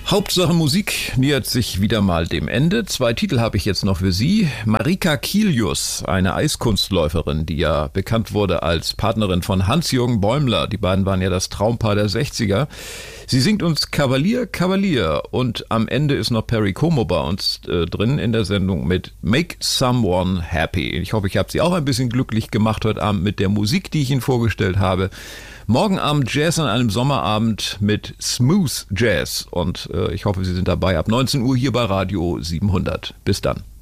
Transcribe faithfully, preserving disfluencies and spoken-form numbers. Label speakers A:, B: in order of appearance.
A: Hauptsache Musik nähert sich wieder mal dem Ende. Zwei Titel habe ich jetzt noch für Sie. Marika Kilius, eine Eiskunstläuferin, die ja bekannt wurde als Partnerin von Hans-Jürgen Bäumler. Die beiden waren ja das Traumpaar der sechziger. Sie singt uns Kavalier, Kavalier und am Ende ist noch Perry Como bei uns äh, drin in der Sendung mit Make Someone Happy. Ich hoffe, ich habe Sie auch ein bisschen glücklich gemacht heute Abend mit der Musik, die ich Ihnen vorgestellt habe. Morgen Abend Jazz an einem Sommerabend mit Smooth Jazz und äh, ich hoffe, Sie sind dabei ab neunzehn Uhr hier bei Radio siebenhundert. Bis dann.